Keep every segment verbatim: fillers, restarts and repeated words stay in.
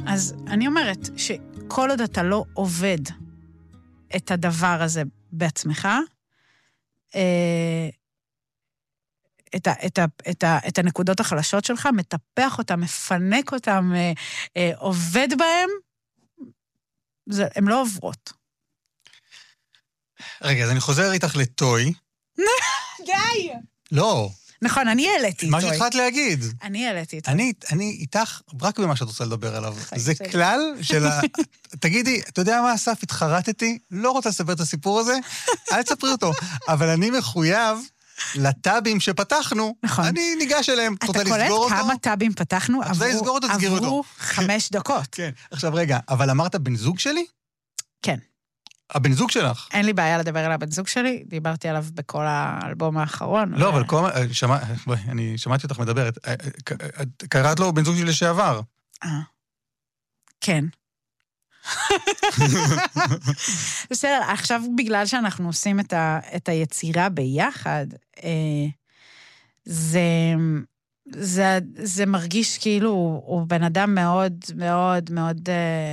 אז אני אומרת שכל עוד אתה לא עובד את הדבר הזה בעצמך, את, ה, את, ה, את, ה, את הנקודות החלשות שלך, מטפח אותם, מפנק אותם, עובד בהם, הן לא עוברות. רגע, אז אני חוזר איתך לטוי. די! לא. נכון, אני העליתי איתו. מה שהתחלת להגיד. אני העליתי איתו. אני, אני איתך רק במה שאת רוצה לדבר עליו. זה כלל של ה... תגידי, אתה יודע מה, אסף, התחרטתי, לא רוצה לספר את הסיפור הזה, אל תספרי אותו. אבל אני מחויב לטאבים שפתחנו, נכון. אני ניגש אליהם. אתה קולט כמה טאבים פתחנו? עברו חמש דקות. כן, עכשיו רגע, אבל אמרת בן זוג שלי? כן. הבן זוג שלך. אין לי בעיה לדבר על הבן זוג שלי, דיברתי עליו בכל האלבום האחרון. לא, אבל כל... אני שמעתי אותך מדברת. קראת לו בן זוג שלי לשעבר. אה. כן. בסדר, עכשיו בגלל שאנחנו עושים את היצירה ביחד, זה מרגיש כאילו הוא בן אדם מאוד מאוד מאוד...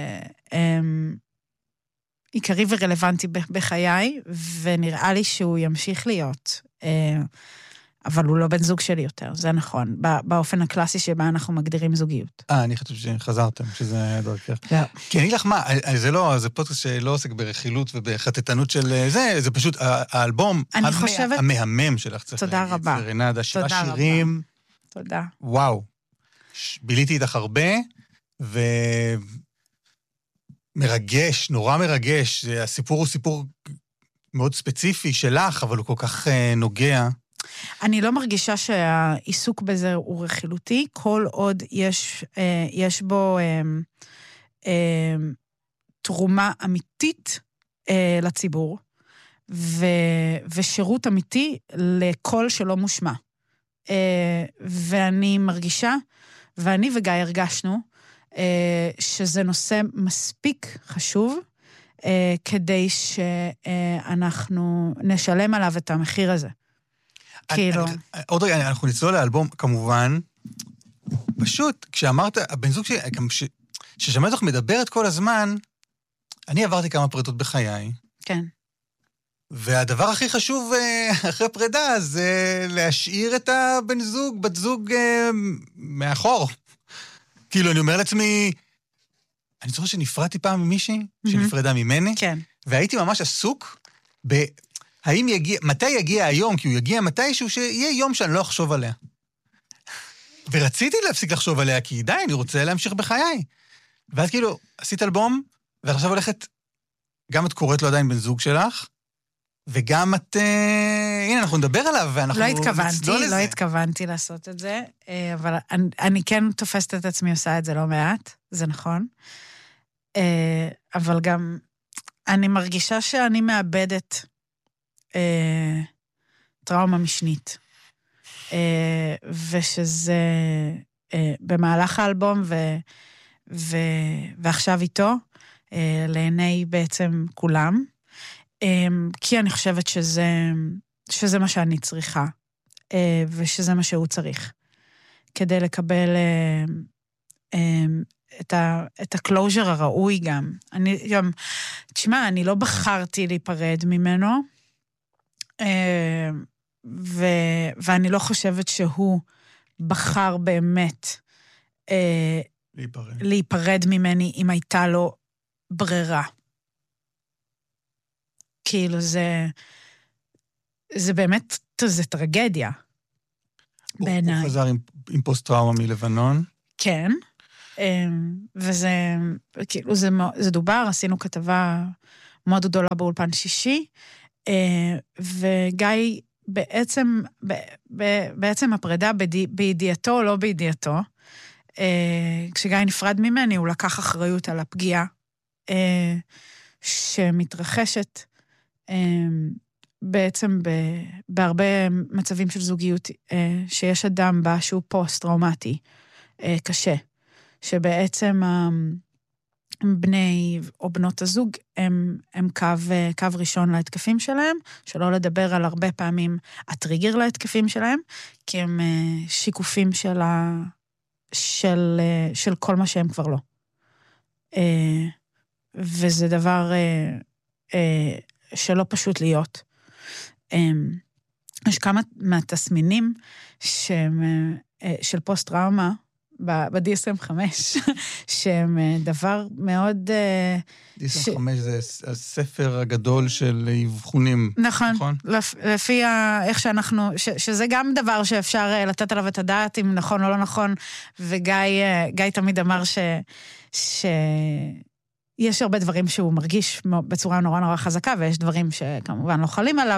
עיקרי ורלוונטי בחיי, ונראה לי שהוא ימשיך להיות. אבל הוא לא בן זוג שלי יותר, זה נכון, באופן הקלאסי שבה אנחנו מגדירים זוגיות. אה, אני חושב שחזרתם, שזה דרכך. כי אני לך מה, זה לא, זה פודקאסט שלא עוסק ברכילות ובחטטנות של זה, זה פשוט האלבום המהמם שלך. תודה רבה. רנדה, שירה שירים. תודה. וואו. ביליתי איתך הרבה, ו... מרגש, נורא מרגש. הסיפור הוא סיפור מאוד ספציפי שלך, אבל הוא כל כך נוגע. אני לא מרגישה שהעיסוק בזה הוא רכילותי, כל עוד יש, יש בו תרומה אמיתית לציבור, ושירות אמיתי לכל שלא מושמע. ואני מרגישה, ואני וגיא הרגשנו, שזה נושא מספיק חשוב, כדי שאנחנו נשלם עליו את המחיר הזה. כאילו... עוד רגע, אנחנו נצלול לאלבום, כמובן, פשוט, כשאמרת, הבן זוג שלי, ששמעת לך מדברת כל הזמן, אני עברתי כמה פרידות בחיי. כן. והדבר הכי חשוב אחרי פרידה, זה להשאיר את הבן זוג, בת זוג מאחור. כאילו, אני אומר לעצמי, אני זוכר שנפרדתי פעם ממישהי, שנפרדה ממני, כן. והייתי ממש עסוק ב... האם יגיע, מתי יגיע היום, כי הוא יגיע מתישהו, שיהיה יום שאני לא אחשוב עליה. ורציתי להפסיק לחשוב עליה, כי די, אני רוצה להמשיך בחיי. ואז כאילו, עשית אלבום, ועכשיו הולכת, גם את קוראת לו עדיין בן זוג שלך, וגם את, אה, הנה, אנחנו נדבר עליו, ואנחנו... לא התכוונתי, לא התכוונתי לעשות את זה, אבל אני, אני כן תופסת את עצמי, עושה את זה לא מעט, זה נכון. אבל גם, אני מרגישה שאני מאבדת אה, טראומה משנית. אה, ושזה אה, במהלך האלבום, ו, ו, ועכשיו איתו, אה, לעיני בעצם כולם, כי אני חושבת שזה, שזה מה שאני צריכה, ושזה מה שהוא צריך, כדי לקבל את ה, את הקלוז'ר הראוי גם. אני גם, תשמע, אני לא בחרתי להיפרד ממנו, ו, ואני לא חושבת שהוא בחר באמת להיפרד. להיפרד ממני אם הייתה לו ברירה. כאילו זה, זה באמת, זה טרגדיה. בעיניי. הוא חזר עם, עם פוסט-טראומה מלבנון. כן. וזה, כאילו זה, זה דובר, עשינו כתבה מאוד גדולה באולפן שישי, וגיא בעצם, בעצם הפרידה בידיעתו או לא בידיעתו, כשגיא נפרד ממני, הוא לקח אחריות על הפגיעה שמתרחשת, בעצם בהרבה מצבים של זוגיות, שיש אדם בה שהוא פוסט-טראומטי קשה, שבעצם בני או בנות הזוג הם, הם קו, קו ראשון להתקפים שלהם, שלא לדבר על הרבה פעמים הטריגר להתקפים שלהם, כי הם שיקופים של, ה, של, של כל מה שהם כבר לא. וזה דבר שלא פשוט להיות. יש כמה מהתסמינים של פוסט-טראומה, ב-די אס אם חמש, שהם דבר מאוד... די אס אם חמש זה הספר הגדול של אבחונים. נכון, לפי איך שאנחנו, שזה גם דבר שאפשר לתת עליו את הדעת, אם נכון או לא נכון, וגיא תמיד אמר שיש הרבה דברים שהוא מרגיש בצורה נורא נורא חזקה, ויש דברים שכמובן לא חלים עליו,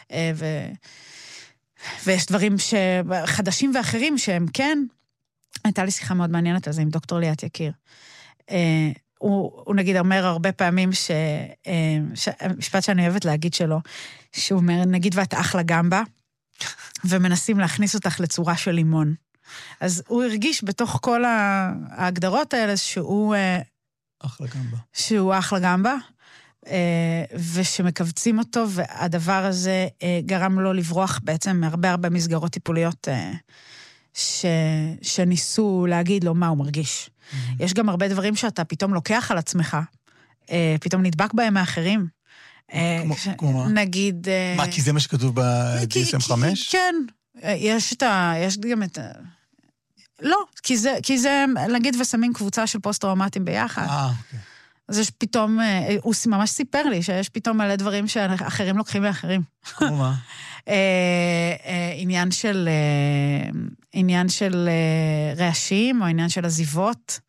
ויש דברים חדשים ואחרים שהם כן, הייתה לי שיחה מאוד מעניינת על זה עם דוקטור ליאת יקיר. אה, הוא, הוא נגיד אומר הרבה פעמים, ש, אה, ש, משפט שאני אוהבת להגיד שלו, שהוא אומר, נגיד ואת אחלה גמבה, ומנסים להכניס אותך לצורה של לימון. אז הוא הרגיש בתוך כל ההגדרות האלה, שהוא... אה, אחלה גמבה. שהוא אחלה גמבה, אה, ושמקבצים אותו, והדבר הזה אה, גרם לו לברוח בעצם מהרבה הרבה מסגרות טיפוליות, אה, ש... שניסו להגיד לו מה הוא מרגיש. Mm-hmm. יש גם הרבה דברים שאתה פתאום לוקח על עצמך, פתאום נדבק בהם מאחרים. כמו, ש... כמו מה? נגיד... מה, כי זה מה שכתוב ב-די אס אם חמש? כן, יש את ה... יש גם את ה... לא, כי זה, כי זה, נגיד ושמים קבוצה של פוסט-טראומטיים ביחד. אה, אוקיי. אז יש פתאום, הוא ממש סיפר לי שיש פתאום מלא דברים שאחרים לוקחים לאחרים. כמו מה? עניין של, עניין של רעשים, או עניין של עזיבות,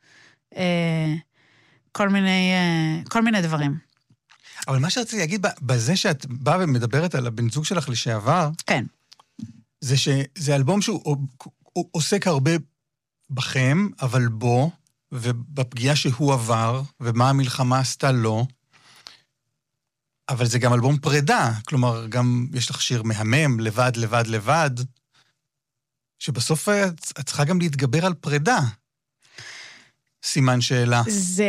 כל מיני, כל מיני דברים. אבל מה שרציתי להגיד, בזה שאת באה ומדברת על הבן זוג שלך לשעבר, כן. זה שזה אלבום שהוא עוסק הרבה בכם, אבל בו, ובפגיעה שהוא עבר, ומה המלחמה עשתה לו, אבל זה גם אלבום פרידה, כלומר, גם יש לך שיר מהמם, לבד, לבד, לבד, שבסוף את צריכה גם להתגבר על פרידה. סימן שאלה. זה...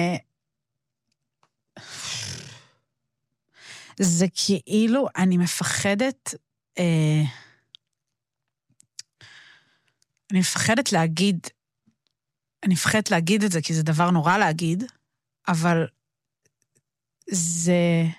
זה כאילו, אני מפחדת... אה... אני מפחדת להגיד... אני מפחדת להגיד את זה, כי זה דבר נורא להגיד, אבל זה...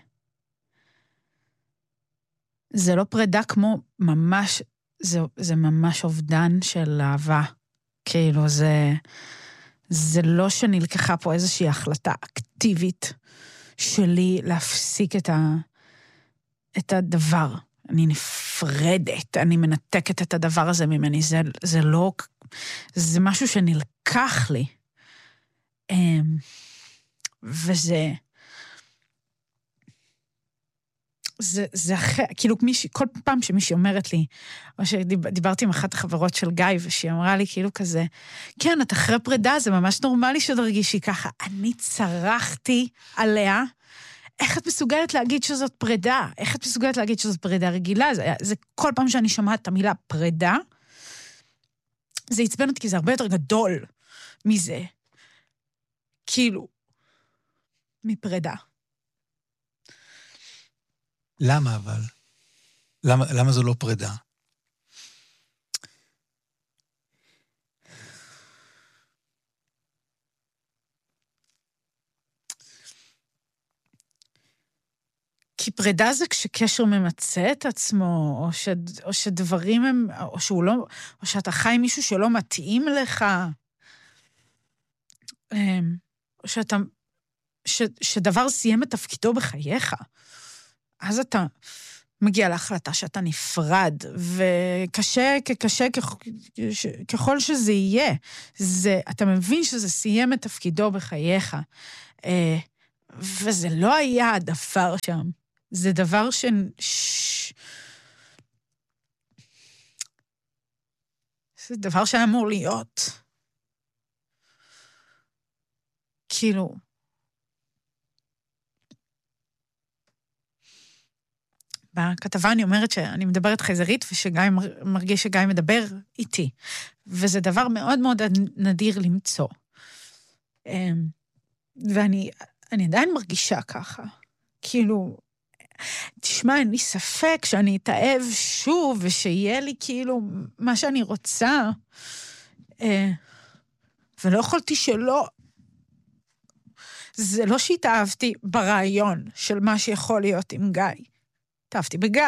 זה לא פרידה כמו ממש... זה, זה ממש אובדן של אהבה. כאילו, זה... זה לא שנלקחה פה איזושהי החלטה אקטיבית שלי להפסיק את, ה... את הדבר. אני נפרדת, אני מנתקת את הדבר הזה ממני. זה, זה לא... זה משהו שנלקח לי. וזה... זה, זה אחרי, כאילו מישהי, כל פעם שמישהי אומרת לי, או שדיברתי עם אחת החברות של גיא, ושהיא אמרה לי כאילו כזה, כן, את אחרי פרידה, זה ממש נורמלי שתרגישי ככה. אני צרחתי עליה, איך את מסוגלת להגיד שזאת פרידה? איך את מסוגלת להגיד שזאת פרידה רגילה? זה, זה כל פעם שאני שומעת את המילה פרידה, זה יצבן אותי, כי זה הרבה יותר גדול מזה. כאילו, מפרידה. למה אבל? למה, למה זו לא פרידה? כי פרידה זה כשקשר ממצא את עצמו, או, ש, או שדברים הם, או שהוא לא, או שאתה חי עם מישהו שלא מתאים לך, או שאתה, ש, שדבר סיים את תפקידו בחייך. אז אתה מגיע להחלטה שאתה נפרד, וקשה, כקשה, ככל שזה יהיה, זה, אתה מבין שזה סיים את תפקידו בחייך, וזה לא היה הדבר שם. זה דבר ש... זה דבר שהיה אמור להיות. כאילו... בכתבה אני אומרת שאני מדברת חייזרית, ושגיא מרגיש שגיא מדבר איתי. וזה דבר מאוד מאוד נדיר למצוא. ואני אני עדיין מרגישה ככה. כאילו, תשמע, אין לי ספק שאני אתאהב שוב, ושיהיה לי כאילו מה שאני רוצה. ולא יכולתי שלא זה לא שהתאהבתי ברעיון של מה שיכול להיות עם גיא. התאהבתי בגיא.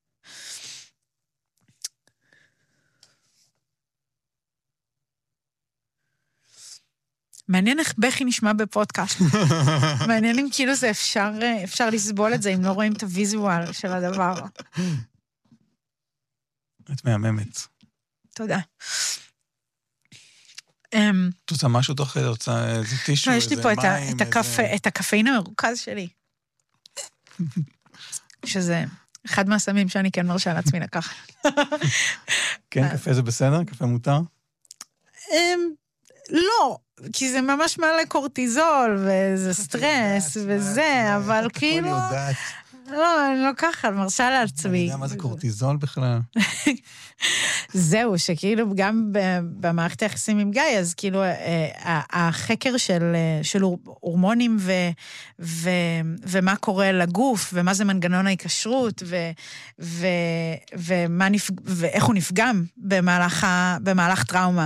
מעניין איך בכי נשמע בפודקאסט. מעניין אם כאילו זה אפשר, אפשר לסבול את זה, אם לא רואים את הוויזואל של הדבר. את מהממת. תודה. את עושה משהו תוך כדי, איזה טישו, יש לי פה את הקפאין המרוכז שלי. שזה אחד מהסמים שאני כן מרשה לעצמי לקחת. כן, קפה זה בסדר? קפה מותר? לא, כי זה ממש מעלה קורטיזול, וזה סטרס, וזה, אבל כאילו... לא, אני לא ככה, מרשה לעצמי. אני יודע מה זה קורטיזול בכלל. זהו, שכאילו גם במערכת היחסים עם גיא, אז כאילו החקר של הורמונים ומה קורה לגוף, ומה זה מנגנון ההיקשרות, ואיך הוא נפגם במהלך טראומה,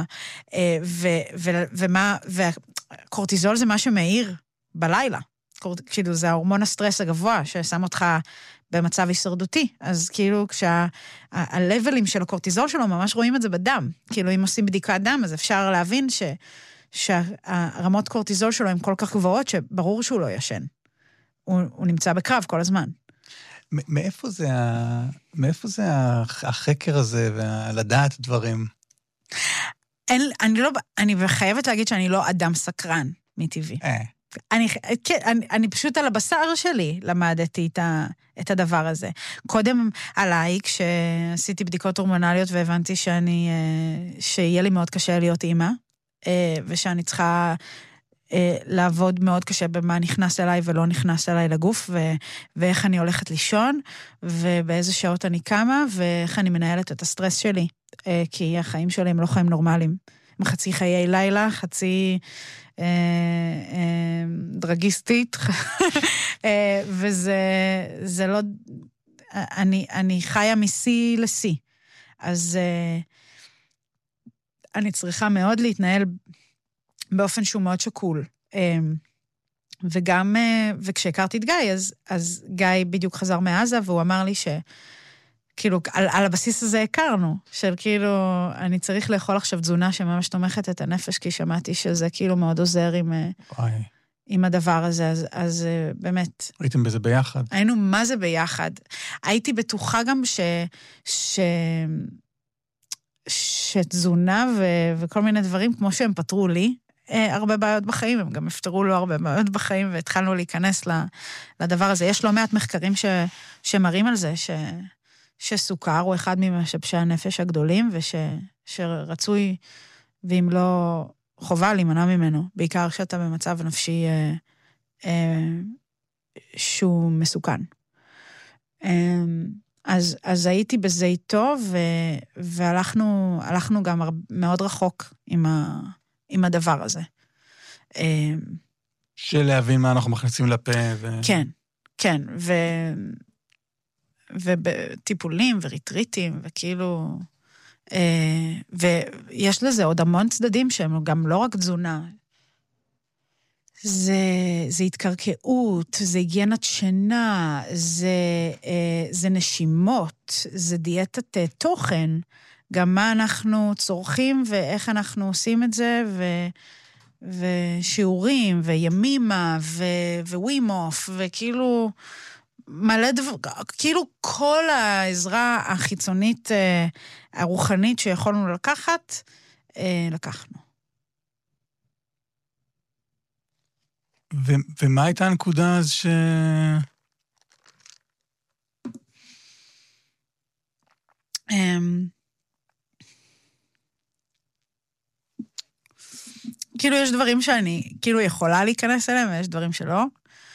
והקורטיזול זה מה שמאיר בלילה. כאילו זה ההורמון הסטרס הגבוה ששם אותך במצב הישרדותי, אז כאילו כשהלבלים של הקורטיזול שלו ממש רואים את זה בדם, כאילו אם עושים בדיקת דם אז אפשר להבין ש, שהרמות קורטיזול שלו הן כל כך גבוהות שברור שהוא לא ישן, הוא, הוא נמצא בקרב כל הזמן. מאיפה זה, מאיפה זה החקר הזה ולדעת דברים? אין, אני לא, אני חייבת להגיד שאני לא אדם סקרן מטבעי. אה. אני, כן, אני, אני פשוט על הבשר שלי למדתי את, ה, את הדבר הזה. קודם עליי, כשעשיתי בדיקות הורמונליות והבנתי שאני, שיהיה לי מאוד קשה להיות אימא, ושאני צריכה לעבוד מאוד קשה במה נכנס אליי ולא נכנס אליי לגוף, ו, ואיך אני הולכת לישון, ובאיזה שעות אני קמה, ואיך אני מנהלת את הסטרס שלי, כי החיים שלי הם לא חיים נורמליים. הם חצי חיי לילה, חצי... דרגיסטית, וזה זה לא, אני, אני חיה מסי לסי, אז אני צריכה מאוד להתנהל באופן שהוא מאוד שקול, וגם, וכשהכרתי את גיא, אז, אז גיא בדיוק חזר מעזה, והוא אמר לי ש... כאילו, על, על הבסיס הזה הכרנו, של כאילו, אני צריך לאכול עכשיו תזונה שממש תומכת את הנפש, כי שמעתי שזה כאילו מאוד עוזר עם, עם הדבר הזה, אז, אז באמת. הייתם בזה ביחד? היינו מה זה ביחד. הייתי בטוחה גם ש, ש, שתזונה ו, וכל מיני דברים, כמו שהם פתרו לי, הרבה בעיות בחיים, הם גם הפתרו לו הרבה בעיות בחיים, והתחלנו להיכנס לדבר הזה. יש לא מעט מחקרים ש, שמראים על זה, ש... שסוכר הוא אחד ממשבשי הנפש הגדולים, וש, שרצוי, ואם לא חובה להימנע ממנו, בעיקר כשאתה במצב נפשי אה, אה, שהוא מסוכן. אה, אז, אז הייתי בזה איתו, ו, והלכנו הלכנו גם מאוד רחוק עם, ה, עם הדבר הזה. אה, של להבין מה אנחנו מכניסים לפה. ו... כן, כן, ו... ובטיפולים וריטריטים, וכאילו, ויש לזה עוד המון צדדים שהם גם לא רק תזונה. זה, זה התקרקעות, זה היגיינת שינה, זה, זה נשימות, זה דיאטת תוכן, גם מה אנחנו צורכים ואיך אנחנו עושים את זה, ו, ושיעורים, וימימה, ווימוף, וכאילו... מלא דבר, כאילו כל העזרה החיצונית, הרוחנית שיכולנו לקחת, לקחנו. ו- ומה הייתה הנקודה אז ש... כאילו יש דברים שאני כאילו יכולה להיכנס אליהם, ויש דברים שלא.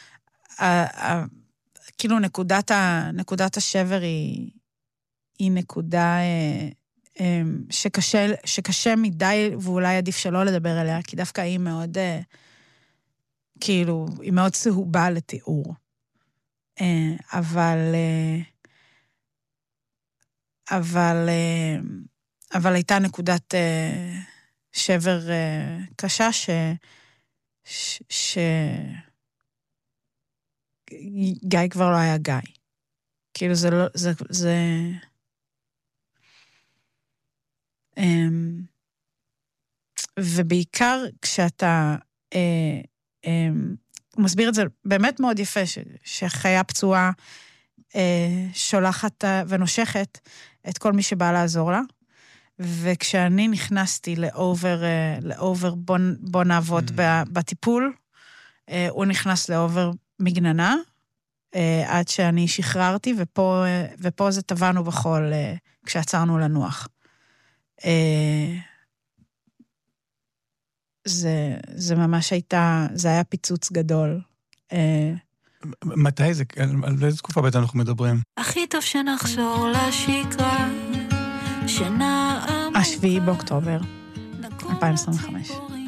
כאילו נקודת, ה, נקודת השבר היא, היא נקודה אה, אה, שקשה, שקשה מדי, ואולי עדיף שלא לדבר עליה, כי דווקא היא מאוד, אה, כאילו, היא מאוד צהובה לתיאור. אה, אבל, אה, אבל, אה, אבל הייתה נקודת אה, שבר אה, קשה ש... ש, ש גיא כבר לא היה גיא. כאילו זה לא, זה, זה... ובעיקר כשאתה, הוא מסביר את זה באמת מאוד יפה, שחיה פצועה שולחת ונושכת את כל מי שבא לעזור לה, וכשאני נכנסתי לאובר, לאובר בוא, בוא נעבוד בטיפול, הוא נכנס לאובר מגננה, עד שאני שחררתי, ופה, ופה זה טבענו בחול כשעצרנו לנוח. זה, זה ממש הייתה, זה היה פיצוץ גדול. מתי זה? על איזה תקופה בעצם אנחנו מדברים? הכי טוב שנחזור לשגרה, שנעם... השביעי באוקטובר, אלפיים עשרים וחמש.